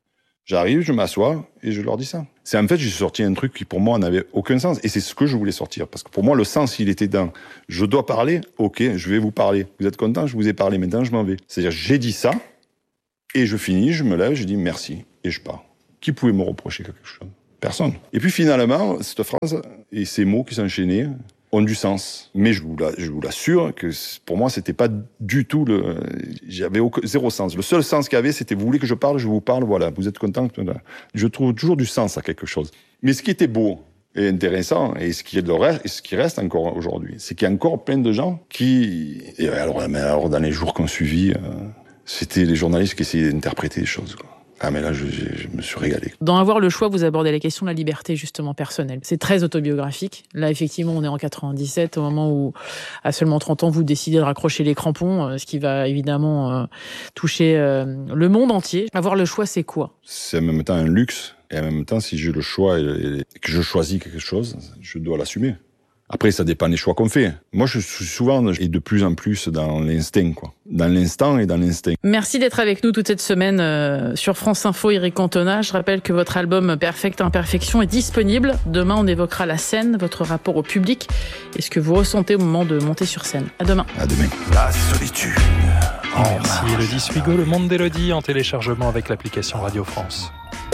J'arrive, je m'assois et je leur dis ça. C'est en fait, j'ai sorti un truc qui pour moi n'avait aucun sens. Et c'est ce que je voulais sortir. Parce que pour moi, le sens, il était dans je dois parler, ok, je vais vous parler. Vous êtes content, je vous ai parlé, maintenant je m'en vais. C'est-à-dire, j'ai dit ça et je finis, je me lève, je dis merci et je pars. Qui pouvait me reprocher quelque chose? Personne. Et puis finalement, cette phrase et ces mots qui s'enchaînaient ont du sens. Mais je vous l'assure que pour moi, c'était pas du tout j'avais zéro sens. Le seul sens qu'il y avait, c'était vous voulez que je parle, je vous parle, voilà. Vous êtes content? Je trouve toujours du sens à quelque chose. Mais ce qui était beau et intéressant, et ce qui reste encore aujourd'hui, c'est qu'il y a encore plein de gens et alors dans les jours qu'on suivit, c'était les journalistes qui essayaient d'interpréter les choses, quoi. Ah mais là, je me suis régalé. Dans Avoir le choix, vous abordez la question de la liberté justement personnelle. C'est très autobiographique. Là, effectivement, on est en 97, au moment où, à seulement 30 ans, vous décidez de raccrocher les crampons, ce qui va évidemment toucher le monde entier. Avoir le choix, c'est quoi? C'est en même temps un luxe, et en même temps, si j'ai le choix et que je choisis quelque chose, je dois l'assumer. Après, ça dépend des choix qu'on fait. Moi, je suis souvent et de plus en plus dans l'instinct, quoi. Dans l'instant et dans l'instinct. Merci d'être avec nous toute cette semaine sur France Info, Eric Cantona. Je rappelle que votre album Perfecte Imperfection est disponible. Demain, on évoquera la scène, votre rapport au public et ce que vous ressentez au moment de monter sur scène. À demain. À demain. La solitude. Merci Élodie Suigo, le monde d'Élodie en téléchargement avec l'application Radio France.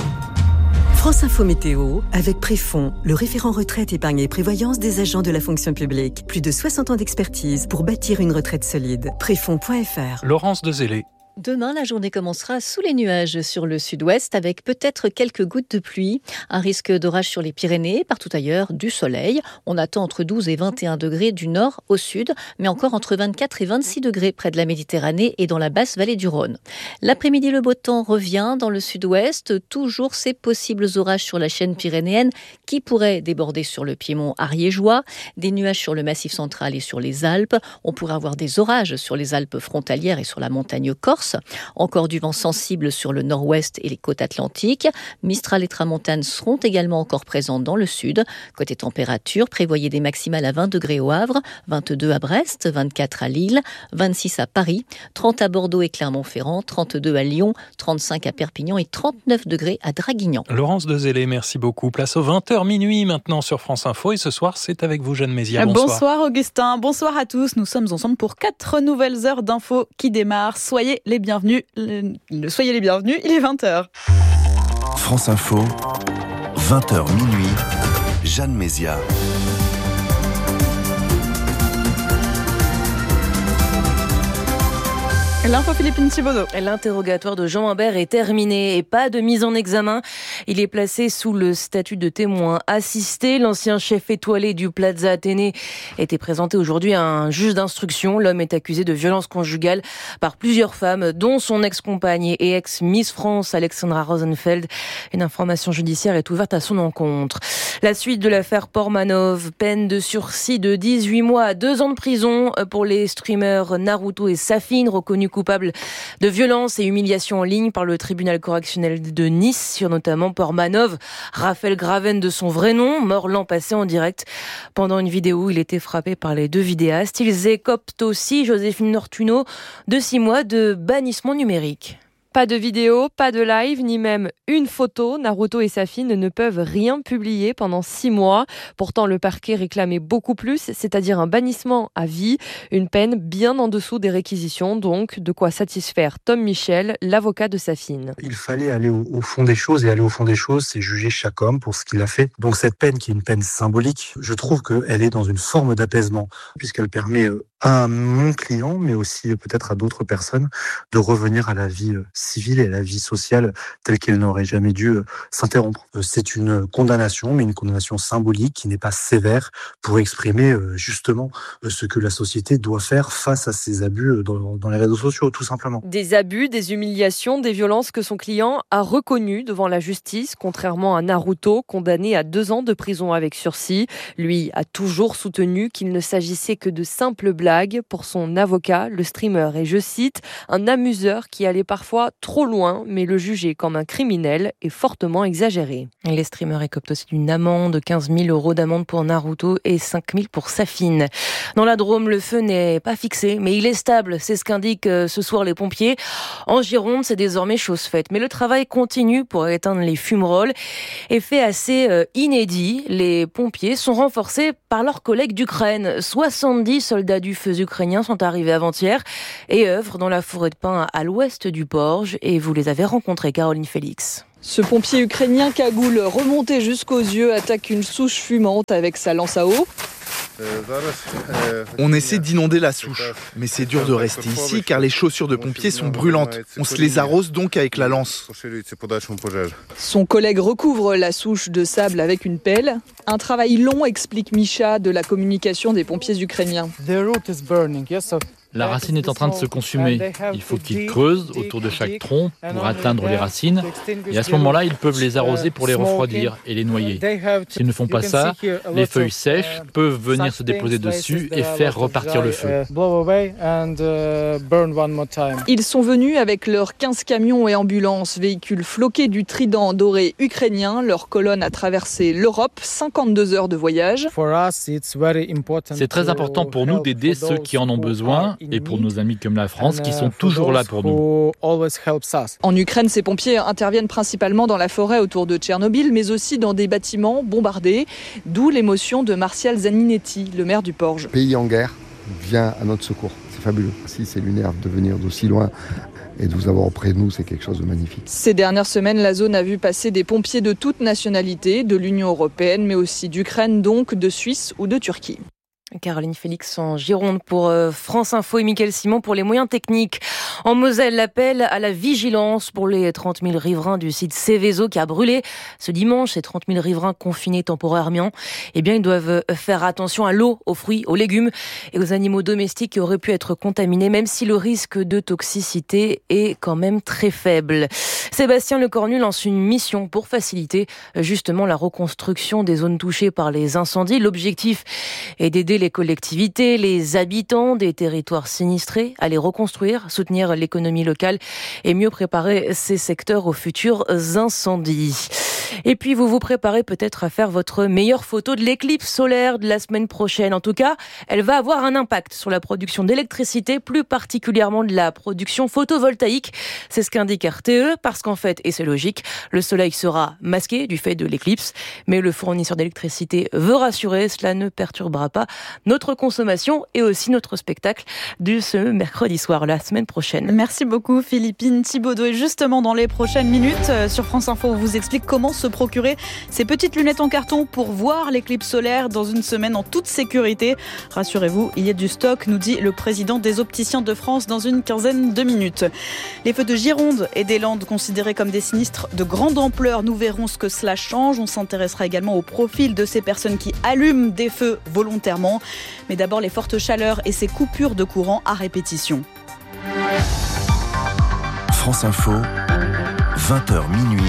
France Info Météo, avec Préfond, le référent retraite, épargne et prévoyance des agents de la fonction publique. Plus de 60 ans d'expertise pour bâtir une retraite solide. Préfond.fr. Laurence Dezélé. Demain, la journée commencera sous les nuages sur le sud-ouest avec peut-être quelques gouttes de pluie. Un risque d'orage sur les Pyrénées, partout ailleurs, du soleil. On attend entre 12 et 21 degrés du nord au sud, mais encore entre 24 et 26 degrés près de la Méditerranée et dans la basse vallée du Rhône. L'après-midi, le beau temps revient dans le sud-ouest. Toujours ces possibles orages sur la chaîne pyrénéenne qui pourraient déborder sur le piémont ariégeois. Des nuages sur le massif central et sur les Alpes. On pourrait avoir des orages sur les Alpes frontalières et sur la montagne corse. Encore du vent sensible sur le nord-ouest et les côtes atlantiques. Mistral et tramontane seront également encore présents dans le sud. Côté température, prévoyez des maximales à 20 degrés au Havre, 22 à Brest, 24 à Lille, 26 à Paris, 30 à Bordeaux et Clermont-Ferrand, 32 à Lyon, 35 à Perpignan et 39 degrés à Draguignan. Laurence Dezélé, merci beaucoup. Place aux 20h minuit maintenant sur France Info. Et ce soir, c'est avec vous, Jeanne Mézières. Bonsoir. Bonsoir Augustin, bonsoir à tous. Nous sommes ensemble pour 4 nouvelles heures d'infos qui démarrent. Soyez les bienvenus, il est 20h. France Info, 20h minuit, Jeanne Mézières. L'info Philippine Thibaudot. L'interrogatoire de Jean Imbert est terminé et pas de mise en examen. Il est placé sous le statut de témoin assisté. L'ancien chef étoilé du Plaza Athénée était présenté aujourd'hui à un juge d'instruction. L'homme est accusé de violence conjugale par plusieurs femmes, dont son ex-compagne et ex-Miss France Alexandra Rosenfeld. Une information judiciaire est ouverte à son encontre. La suite de l'affaire Portmanov, peine de sursis de 18 mois à 2 ans de prison pour les streamers Naruto et Safin, reconnus coupables de violence et humiliation en ligne par le tribunal correctionnel de Nice, sur notamment Portmanov, Raphaël Graven de son vrai nom, mort l'an passé en direct. Pendant une vidéo, il était frappé par les 2 vidéastes. Ils écopent aussi, Joséphine Nortuno, de 6 mois de bannissement numérique. Pas de vidéo, pas de live, ni même une photo. Naruto et Safin ne peuvent rien publier pendant 6 mois. Pourtant, le parquet réclamait beaucoup plus, c'est-à-dire un bannissement à vie, une peine bien en dessous des réquisitions, donc de quoi satisfaire Tom Michel, l'avocat de Safin. Il fallait aller au fond des choses, et aller au fond des choses, c'est juger chaque homme pour ce qu'il a fait. Donc cette peine, qui est une peine symbolique, je trouve qu'elle est dans une forme d'apaisement, puisqu'elle permet à mon client, mais aussi peut-être à d'autres personnes, de revenir à la vie civile et à la vie sociale telle qu'elle n'aurait jamais dû s'interrompre. C'est une condamnation, mais une condamnation symbolique qui n'est pas sévère, pour exprimer justement ce que la société doit faire face à ces abus dans les réseaux sociaux, tout simplement. Des abus, des humiliations, des violences que son client a reconnues devant la justice, contrairement à Naruto, condamné à 2 ans de prison avec sursis. Lui a toujours soutenu qu'il ne s'agissait que de simples blagues blague. Pour son avocat, le streamer est, je cite, un amuseur qui allait parfois trop loin, mais le juger comme un criminel est fortement exagéré. Les streamers écopent aussi d'une amende de 15 000 € d'amende pour Naruto et 5 000 pour Safin. Dans la Drôme, le feu n'est pas fixé, mais il est stable. C'est ce qu'indiquent ce soir les pompiers. En Gironde, c'est désormais chose faite. Mais le travail continue pour éteindre les fumerolles. Effet assez inédit, les pompiers sont renforcés par leurs collègues d'Ukraine. 70 soldats du feu ukrainiens sont arrivés avant-hier et œuvrent dans la forêt de pins à l'ouest du Porge. Et vous les avez rencontrés, Caroline Félix. Ce pompier ukrainien cagoule remonté jusqu'aux yeux attaque une souche fumante avec sa lance à eau. On essaie d'inonder la souche, mais c'est dur de rester ici car les chaussures de pompiers sont brûlantes. On se les arrose donc avec la lance. Son collègue recouvre la souche de sable avec une pelle. Un travail long, explique Misha de la communication des pompiers ukrainiens. La racine est en train de se consumer. Il faut qu'ils creusent autour de chaque tronc pour atteindre les racines. Et à ce moment-là, ils peuvent les arroser pour les refroidir et les noyer. S'ils ne font pas ça, les feuilles sèches peuvent venir se déposer dessus et faire repartir le feu. Ils sont venus avec leurs 15 camions et ambulances, véhicules floqués du trident doré ukrainien. Leur colonne a traversé l'Europe, 52 heures de voyage. C'est très important pour nous d'aider ceux qui en ont besoin et pour nos amis comme la France qui sont toujours là pour nous. En Ukraine, ces pompiers interviennent principalement dans la forêt autour de Tchernobyl, mais aussi dans des bâtiments bombardés, d'où l'émotion de Martial Zaninetti, le maire du Porge. Pays en guerre vient à notre secours, c'est fabuleux. Si c'est lunaire de venir d'aussi loin et de vous avoir auprès de nous, c'est quelque chose de magnifique. Ces dernières semaines, la zone a vu passer des pompiers de toutes nationalités, de l'Union européenne, mais aussi d'Ukraine, donc de Suisse ou de Turquie. Caroline Félix en Gironde pour France Info et Mickaël Simon pour les moyens techniques. En Moselle, l'appel à la vigilance pour les 30 000 riverains du site Céveso qui a brûlé ce dimanche. Ces 30 000 riverains confinés temporairement, eh bien, ils doivent faire attention à l'eau, aux fruits, aux légumes et aux animaux domestiques qui auraient pu être contaminés, même si le risque de toxicité est quand même très faible. Sébastien Lecornu lance une mission pour faciliter justement la reconstruction des zones touchées par les incendies. L'objectif est d'aider les collectivités, les habitants des territoires sinistrés à les reconstruire, soutenir l'économie locale et mieux préparer ces secteurs aux futurs incendies. Et puis vous vous préparez peut-être à faire votre meilleure photo de l'éclipse solaire de la semaine prochaine. En tout cas, elle va avoir un impact sur la production d'électricité, plus particulièrement de la production photovoltaïque. C'est ce qu'indique RTE, parce qu'en fait, et c'est logique, le soleil sera masqué du fait de l'éclipse, mais le fournisseur d'électricité veut rassurer, cela ne perturbera pas notre consommation et aussi notre spectacle de ce mercredi soir, la semaine prochaine. Merci beaucoup Philippine Thibaudeau. Et justement, dans les prochaines minutes, sur France Info, on vous explique comment se procurer ces petites lunettes en carton pour voir l'éclipse solaire dans une semaine en toute sécurité. Rassurez-vous, il y a du stock, nous dit le président des opticiens de France dans une quinzaine de minutes. Les feux de Gironde et des Landes considérés comme des sinistres de grande ampleur, nous verrons ce que cela change. On s'intéressera également au profil de ces personnes qui allument des feux volontairement. Mais d'abord, les fortes chaleurs et ces coupures de courant à répétition. France Info, 20h minuit.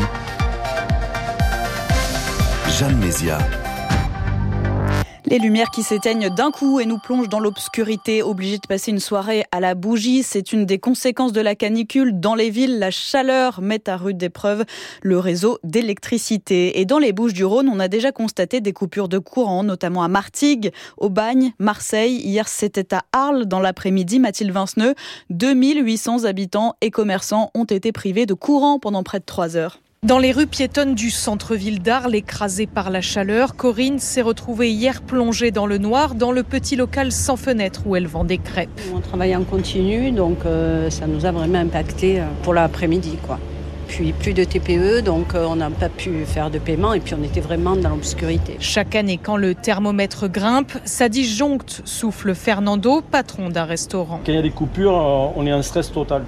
Jeanne Mézia. Les lumières qui s'éteignent d'un coup et nous plongent dans l'obscurité, obligés de passer une soirée à la bougie. C'est une des conséquences de la canicule. Dans les villes, la chaleur met à rude épreuve le réseau d'électricité. Et dans les Bouches-du-Rhône, on a déjà constaté des coupures de courant, notamment à Martigues, Aubagne, Marseille. Hier, c'était à Arles, dans l'après-midi, Mathilde Vinceneux. 2800 habitants et commerçants ont été privés de courant pendant près de 3 heures. Dans les rues piétonnes du centre-ville d'Arles, écrasées par la chaleur, Corinne s'est retrouvée hier plongée dans le noir dans le petit local sans fenêtre où elle vend des crêpes. On travaille en continu, donc ça nous a vraiment impacté pour l'après-midi, quoi. Puis plus de TPE, donc on n'a pas pu faire de paiement et puis on était vraiment dans l'obscurité. Chaque année, quand le thermomètre grimpe, ça disjoncte, souffle Fernando, patron d'un restaurant. Quand il y a des coupures, on est en stress total.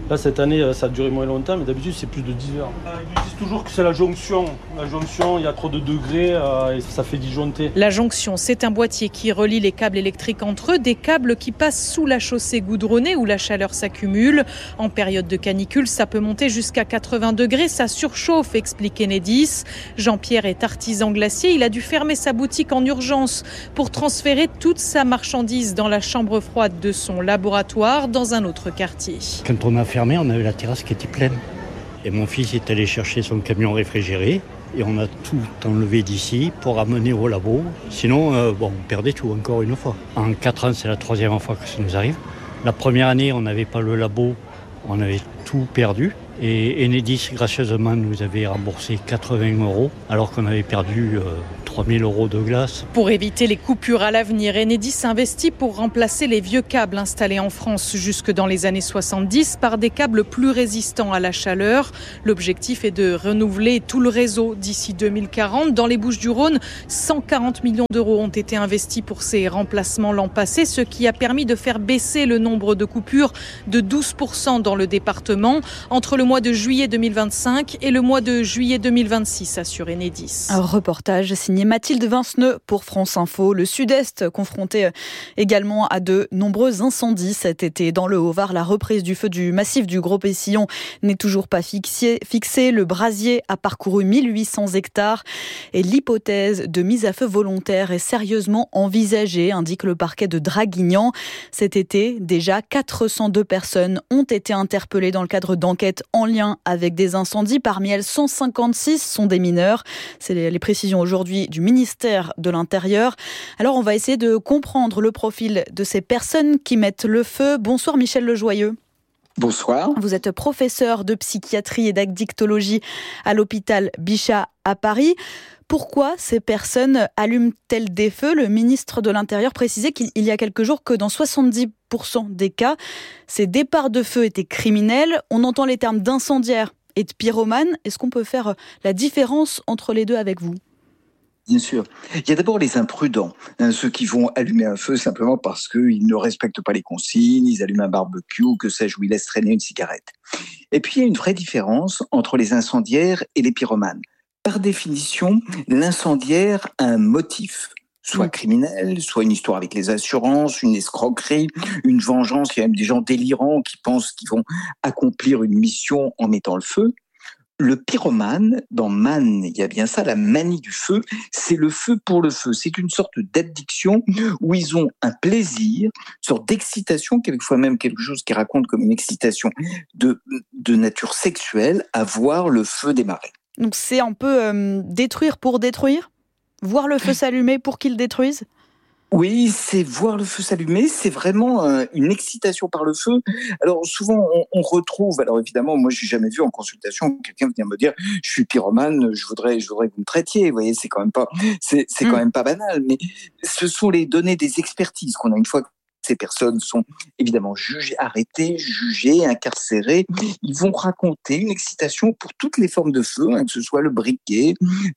Là, cette année, ça a duré moins longtemps, mais d'habitude, c'est plus de 10 heures. Ils disent toujours que c'est la jonction. La jonction, il y a trop de degrés et ça fait disjoncter. La jonction, c'est un boîtier qui relie les câbles électriques entre eux, des câbles qui passent sous la chaussée goudronnée où la chaleur s'accumule. En période de canicule, ça peut monter jusqu'à 80 degrés, ça surchauffe, explique Enedis. Jean-Pierre est artisan glacier, il a dû fermer sa boutique en urgence pour transférer toute sa marchandise dans la chambre froide de son laboratoire dans un autre quartier. Quand on a fermé, on avait la terrasse qui était pleine. Et mon fils est allé chercher son camion réfrigéré et on a tout enlevé d'ici pour amener au labo. Sinon, on perdait tout encore une fois. En 4 ans, c'est la 3e fois que ça nous arrive. La première année, on n'avait pas le labo, on avait tout perdu. Et Enedis, gracieusement, nous avait remboursé 80 € alors qu'on avait perdu 3 000 € de glace. Pour éviter les coupures à l'avenir, Enedis investit pour remplacer les vieux câbles installés en France jusque dans les années 70 par des câbles plus résistants à la chaleur. L'objectif est de renouveler tout le réseau d'ici 2040. Dans les Bouches-du-Rhône, 140 millions d'euros ont été investis pour ces remplacements l'an passé, ce qui a permis de faire baisser le nombre de coupures de 12% dans le département entre le mois de juillet 2025 et le mois de juillet 2026, assure Enedis. Un reportage signé Mathilde Vinceneux pour France Info. Le Sud-Est confronté également à de nombreux incendies cet été. Dans le Haut-Var, la reprise du feu du massif du Gros-Pessillon n'est toujours pas fixée. Le brasier a parcouru 1800 hectares et l'hypothèse de mise à feu volontaire est sérieusement envisagée, indique le parquet de Draguignan. Cet été, déjà 402 personnes ont été interpellées dans le cadre d'enquêtes en lien avec des incendies. Parmi elles, 156 sont des mineurs. C'est les précisions aujourd'hui du ministère de l'Intérieur. Alors, on va essayer de comprendre le profil de ces personnes qui mettent le feu. Bonsoir Michel Lejoyeux. Bonsoir. Vous êtes professeur de psychiatrie et d'addictologie à l'hôpital Bichat à Paris. Pourquoi ces personnes allument-elles des feux ? Le ministre de l'Intérieur précisait qu'il y a quelques jours que dans 70% des cas, ces départs de feu étaient criminels. On entend les termes d'incendiaire et de pyromane. Est-ce qu'on peut faire la différence entre les deux avec vous ? Bien sûr. Il y a d'abord les imprudents, ceux qui vont allumer un feu simplement parce qu'ils ne respectent pas les consignes, ils allument un barbecue, que sais-je, ou ils laissent traîner une cigarette. Et puis il y a une vraie différence entre les incendiaires et les pyromanes. Par définition, l'incendiaire a un motif, soit criminel, soit une histoire avec les assurances, une escroquerie, une vengeance. Il y a même des gens délirants qui pensent qu'ils vont accomplir une mission en mettant le feu. Le pyromane, dans Man, il y a bien ça, la manie du feu, c'est le feu pour le feu. C'est une sorte d'addiction où ils ont un plaisir, une sorte d'excitation, quelquefois même quelque chose qui raconte comme une excitation de nature sexuelle, à voir le feu démarrer. Donc c'est un peu détruire pour détruire ? Voir le feu s'allumer pour qu'il détruise ? Oui, c'est voir le feu s'allumer, c'est vraiment une excitation par le feu. Alors souvent on retrouve, alors évidemment moi j'ai jamais vu en consultation quelqu'un venir me dire je suis pyromane, je voudrais que vous me traitiez. Vous voyez, c'est quand même pas quand même pas banal, mais ce sont les données des expertises qu'on a une fois. Ces personnes sont évidemment arrêtées, jugées, incarcérées. Ils vont raconter une excitation pour toutes les formes de feu, que ce soit le briquet,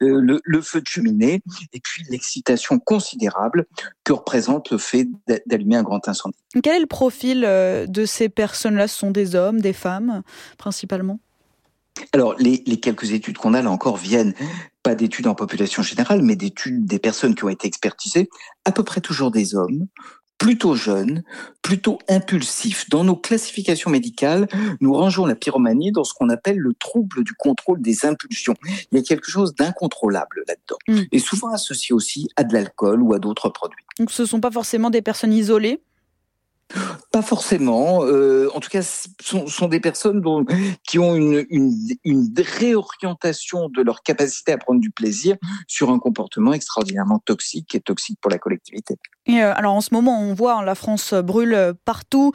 le feu de cheminée, et puis l'excitation considérable que représente le fait d'allumer un grand incendie. Quel est le profil de ces personnes-là ? Ce sont des hommes, des femmes, principalement ? Alors, les quelques études qu'on a, là encore, viennent pas d'études en population générale, mais d'études des personnes qui ont été expertisées, à peu près toujours des hommes, plutôt jeunes, plutôt impulsifs. Dans nos classifications médicales, nous rangeons la pyromanie dans ce qu'on appelle le trouble du contrôle des impulsions. Il y a quelque chose d'incontrôlable là-dedans. Et souvent associé aussi à de l'alcool ou à d'autres produits. Donc ce ne sont pas forcément des personnes isolées ? Pas forcément. En tout cas, sont des personnes qui ont une réorientation de leur capacité à prendre du plaisir sur un comportement extraordinairement toxique et toxique pour la collectivité. Et alors en ce moment, on voit la France brûle partout.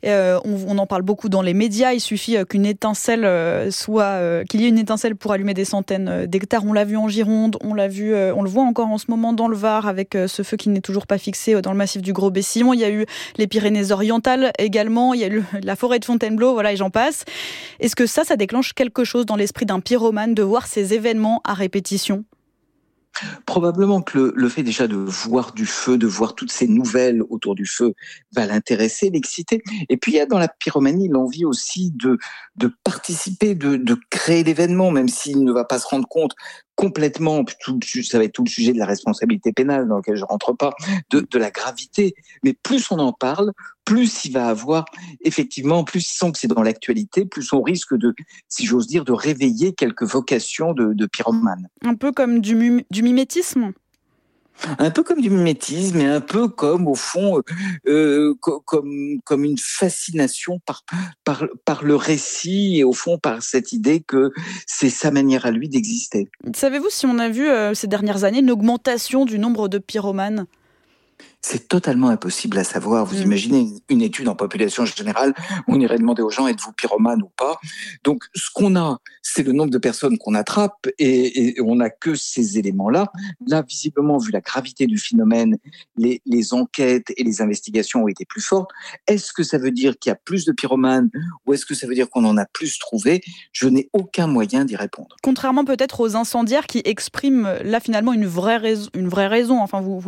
On en parle beaucoup dans les médias. Il suffit qu'une étincelle qu'il y ait une étincelle pour allumer des centaines d'hectares. On l'a vu en Gironde, on le voit encore en ce moment dans le Var avec ce feu qui n'est toujours pas fixé dans le massif du Gros-Pessillon. Il y a eu les Pyrénées-Orientales également. Il y a eu la forêt de Fontainebleau, voilà, et j'en passe. Est-ce que ça déclenche quelque chose dans l'esprit d'un pyromane de voir ces événements à répétition ? Probablement que le fait déjà de voir du feu, de voir toutes ces nouvelles autour du feu va l'intéresser, l'exciter. Et puis il y a dans la pyromanie l'envie aussi de participer, de créer l'événement, même s'il ne va pas se rendre compte complètement, ça va être tout le sujet de la responsabilité pénale dans lequel je rentre pas, de la gravité. Mais plus on en parle, plus il va avoir, effectivement, plus il sent que c'est dans l'actualité, plus on risque de, si j'ose dire, de réveiller quelques vocations de pyromane. Un peu comme du mimétisme ? Un peu comme du mimétisme et un peu comme, au fond, comme une fascination par le récit et, au fond, par cette idée que c'est sa manière à lui d'exister. Savez-vous si on a vu ces dernières années une augmentation du nombre de pyromanes ? C'est totalement impossible à savoir. Vous imaginez une étude en population générale, on irait demander aux gens, êtes-vous pyromane ou pas? Donc, ce qu'on a, c'est le nombre de personnes qu'on attrape et on n'a que ces éléments-là. Là, visiblement, vu la gravité du phénomène, les enquêtes et les investigations ont été plus fortes. Est-ce que ça veut dire qu'il y a plus de pyromanes ou est-ce que ça veut dire qu'on en a plus trouvé? Je n'ai aucun moyen d'y répondre. Contrairement peut-être aux incendiaires qui expriment là finalement une vraie raison. Enfin, vous